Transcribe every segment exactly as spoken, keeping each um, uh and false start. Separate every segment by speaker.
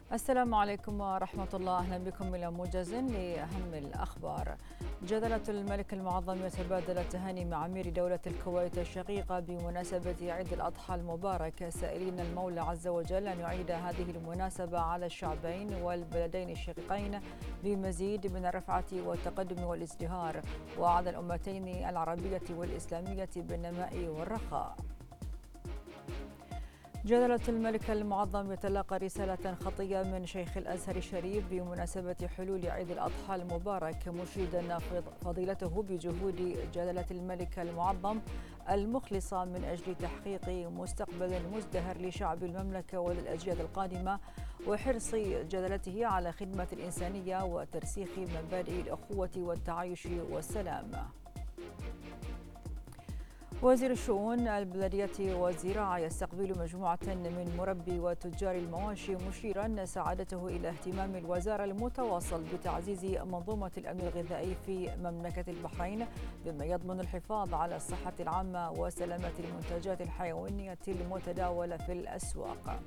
Speaker 1: السلام عليكم ورحمة الله. أهلا بكم إلى موجز لأهم الأخبار. جلالة الملك المعظم يتبادل التهاني مع أمير دولة الكويت الشقيقة بمناسبة عيد الأضحى المبارك، سائلين المولى عز وجل أن يعيد هذه المناسبة على الشعبين والبلدين الشقيقين بمزيد من الرفعة والتقدم والازدهار، وعلى الأمتين العربية والإسلامية بالنماء والرخاء. جلالة الملك المعظم يتلقى رسالة خطية من شيخ الأزهر الشريف بمناسبة حلول عيد الأضحى المبارك، مشيدا فضيلته بجهود جلالة الملك المعظم المخلصة من أجل تحقيق مستقبل مزدهر لشعب المملكة وللأجيال القادمة، وحرص جلالته على خدمة الإنسانية وترسيخ مبادئ الأخوة والتعايش والسلام. وزير الشؤون البلدية والزراعة يستقبل مجموعة من مربي وتجار المواشي، مشيرا سعادته إلى اهتمام الوزارة المتواصل بتعزيز منظومة الأمن الغذائي في مملكة البحرين، بما يضمن الحفاظ على الصحة العامة وسلامة المنتجات الحيوانية المتداولة في الأسواق.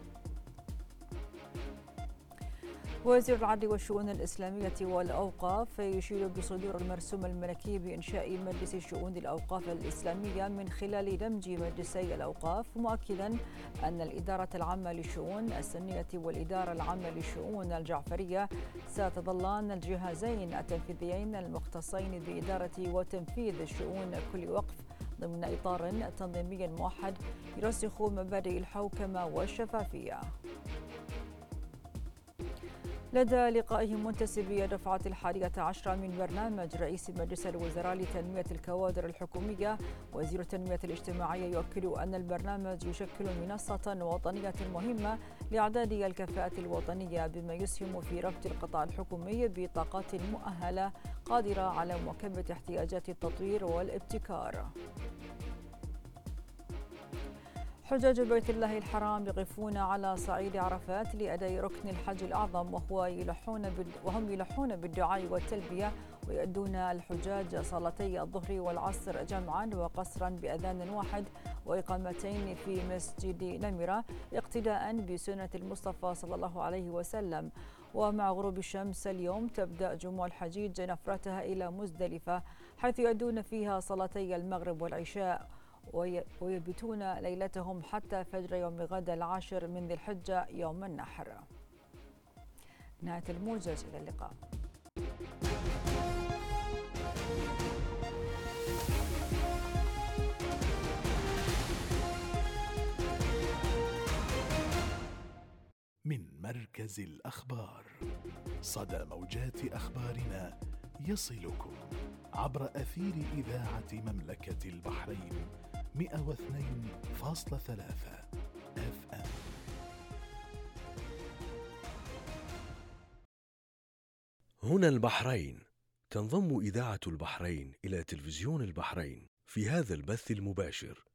Speaker 1: وزير العدل والشؤون الإسلامية والأوقاف يشير بصدور المرسوم الملكي بإنشاء مجلس شؤون الأوقاف الإسلامية من خلال دمج مجلسي الأوقاف، مؤكدا أن الإدارة العامة للشؤون السنية والإدارة العامة للشؤون الجعفرية ستظلان الجهازين التنفيذيين المختصين بإدارة وتنفيذ شؤون كل وقف ضمن إطار تنظيمي موحد يرسخ مبادئ الحوكمة والشفافية. لدى لقائه منتسبي الدفعة الحادية عشرة من برنامج رئيس مجلس الوزراء لتنمية الكوادر الحكومية، وزير التنمية الاجتماعية يؤكد أن البرنامج يشكل منصة وطنية مهمة لإعداد الكفاءة الوطنية، بما يسهم في ربط القطاع الحكومي بطاقات مؤهلة قادرة على مواكبة احتياجات التطوير والابتكار. حجاج بيت الله الحرام يقفون على صعيد عرفات لأداء ركن الحج الأعظم، وهو يلحون وهم يلحون بالدعاء والتلبية، ويؤدون الحجاج صلاتي الظهر والعصر جمعا وقصرا بأذان واحد وإقامتين في مسجد نمرة، اقتداء بسنة المصطفى صلى الله عليه وسلم. ومع غروب الشمس اليوم تبدأ جموع الحجيج نفرتها إلى مزدلفة، حيث يؤدون فيها صلاتي المغرب والعشاء، ويبيتون ليلتهم حتى فجر يوم غد العاشر من ذي الحجة يوم النحر. نهاية الموجز، إلى اللقاء.
Speaker 2: من مركز الأخبار، صدى موجات أخبارنا يصلكم عبر أثير إذاعة مملكة البحرين مئة واثنين فاصلة ثلاثة اف ام.
Speaker 3: هنا البحرين. تنضم إذاعة البحرين إلى تلفزيون البحرين في هذا البث المباشر